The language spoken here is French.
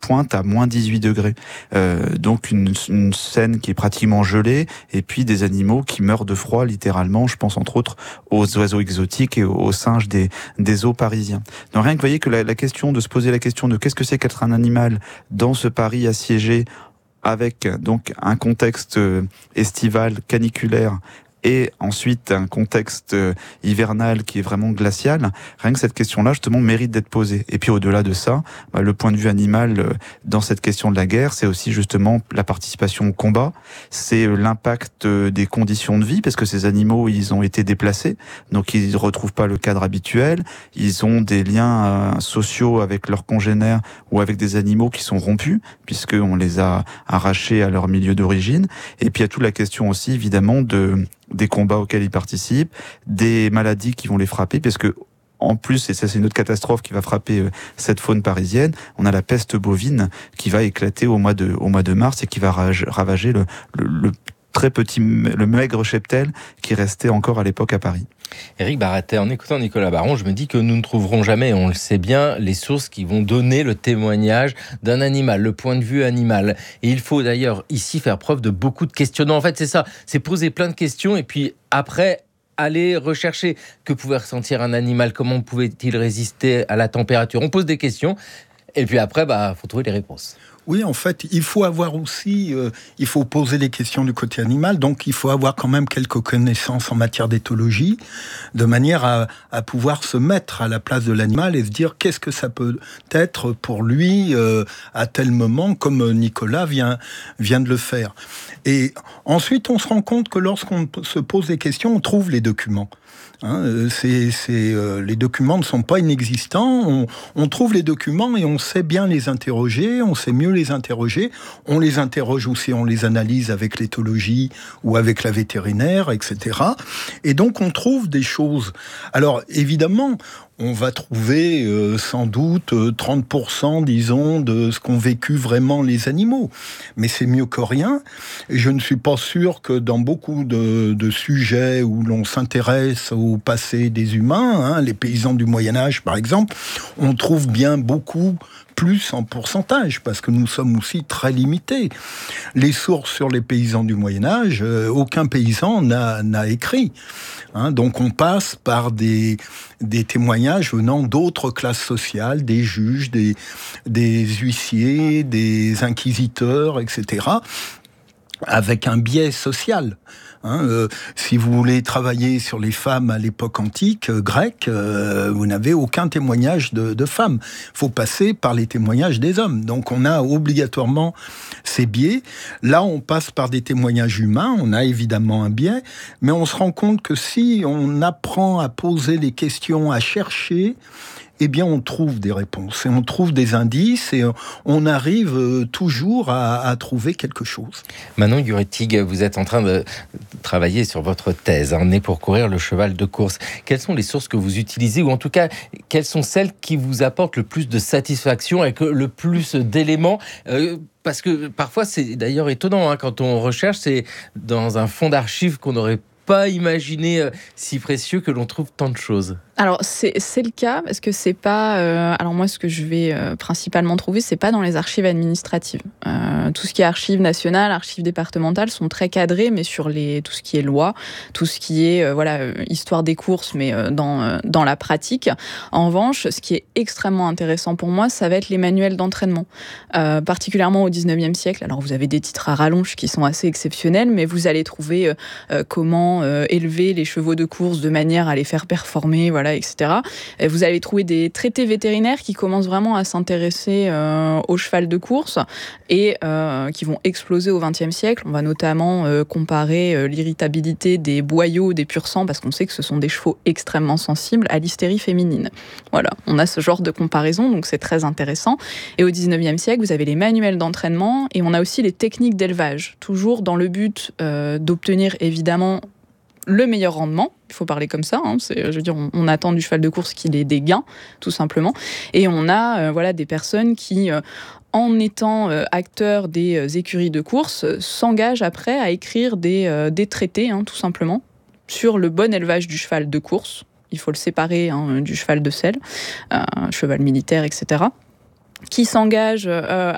pointe à moins 18 degrés. Donc une scène qui est pratiquement gelée, et puis des animaux qui meurent de froid littéralement. Je pense entre autres aux oiseaux exotiques et aux singes des eaux parisiens. Donc rien que vous voyez que la question de se poser la question de qu'est-ce que c'est qu'être un animal dans ce Paris assiégé, avec donc un contexte estival, caniculaire, et ensuite un contexte hivernal qui est vraiment glacial, rien que cette question-là, justement, mérite d'être posée. Et puis au-delà de ça, le point de vue animal dans cette question de la guerre, c'est aussi justement la participation au combat, c'est l'impact des conditions de vie, parce que ces animaux, ils ont été déplacés, donc ils ne retrouvent pas le cadre habituel, ils ont des liens sociaux avec leurs congénères ou avec des animaux qui sont rompus, puisqu'on les a arrachés à leur milieu d'origine. Et puis il y a toute la question aussi, évidemment, des combats auxquels ils participent, des maladies qui vont les frapper, parce que en plus, et ça c'est une autre catastrophe qui va frapper cette faune parisienne, on a la peste bovine qui va éclater au mois de mars et qui va ravager le très petit, le maigre cheptel qui restait encore à l'époque à Paris. Éric Baratet, en écoutant Nicolas Baron, je me dis que nous ne trouverons jamais, on le sait bien, les sources qui vont donner le témoignage d'un animal, le point de vue animal. Et il faut d'ailleurs ici faire preuve de beaucoup de questionnements. En fait, c'est ça, c'est poser plein de questions et puis après, aller rechercher que pouvait ressentir un animal, comment pouvait-il résister à la température. On pose des questions et puis après, faut trouver les réponses. Oui, en fait, il faut avoir aussi, il faut poser les questions du côté animal, donc il faut avoir quand même quelques connaissances en matière d'éthologie, de manière à pouvoir se mettre à la place de l'animal et se dire qu'est-ce que ça peut être pour lui à tel moment, comme Nicolas vient de le faire. Et ensuite, on se rend compte que lorsqu'on se pose des questions, on trouve les documents. Les documents ne sont pas inexistants, on trouve les documents et on sait bien les interroger, on sait mieux les interroger, on les interroge aussi, on les analyse avec l'éthologie ou avec la vétérinaire, etc. Et donc on trouve des choses. Alors évidemment, on va trouver sans doute 30%, disons, de ce qu'ont vécu vraiment les animaux. Mais c'est mieux que rien. Et je ne suis pas sûr que dans beaucoup de sujets où l'on s'intéresse au passé des humains, les paysans du Moyen-Âge par exemple, on trouve bien beaucoup plus en pourcentage, parce que nous sommes aussi très limités. Les sources sur les paysans du Moyen-Âge, aucun paysan n'a écrit. Donc on passe par des témoignages venant d'autres classes sociales, des juges, des huissiers, des inquisiteurs, etc., avec un biais social. Si vous voulez travailler sur les femmes à l'époque antique grecque, vous n'avez aucun témoignage de femmes. Il faut passer par les témoignages des hommes. Donc on a obligatoirement ces biais. Là, on passe par des témoignages humains. On a évidemment un biais, mais on se rend compte que si on apprend à poser les questions, à chercher, eh bien, on trouve des réponses et on trouve des indices et on arrive toujours à trouver quelque chose. Manon Guretig, vous êtes en train de travailler sur votre thèse, Né pour courir, le cheval de course. Quelles sont les sources que vous utilisez, ou en tout cas, quelles sont celles qui vous apportent le plus de satisfaction et le plus d'éléments parce que parfois, c'est d'ailleurs étonnant, quand on recherche, c'est dans un fonds d'archives qu'on n'aurait pas imaginé si précieux que l'on trouve tant de choses. Alors, c'est le cas, parce que c'est pas... alors moi, ce que je vais principalement trouver, c'est pas dans les archives administratives. Tout ce qui est archives nationales, archives départementales sont très cadrées, mais sur tout ce qui est loi, tout ce qui est histoire des courses, mais dans la pratique. En revanche, ce qui est extrêmement intéressant pour moi, ça va être les manuels d'entraînement. Particulièrement au 19e siècle. Alors, vous avez des titres à rallonge qui sont assez exceptionnels, mais vous allez trouver comment élever les chevaux de course de manière à les faire performer, etc. Vous allez trouver des traités vétérinaires qui commencent vraiment à s'intéresser au cheval de course et qui vont exploser au XXe siècle. On va notamment comparer l'irritabilité des boyaux, des pur-sang, parce qu'on sait que ce sont des chevaux extrêmement sensibles à l'hystérie féminine. Voilà, on a ce genre de comparaison, donc c'est très intéressant. Et au XIXe siècle, vous avez les manuels d'entraînement et on a aussi les techniques d'élevage, toujours dans le but d'obtenir évidemment le meilleur rendement. Il faut parler comme ça, on attend du cheval de course qu'il ait des gains, tout simplement. Et on a des personnes qui, en étant acteurs des écuries de course, s'engagent après à écrire des traités, tout simplement, sur le bon élevage du cheval de course. Il faut le séparer du cheval de selle, cheval militaire, etc., qui s'engagent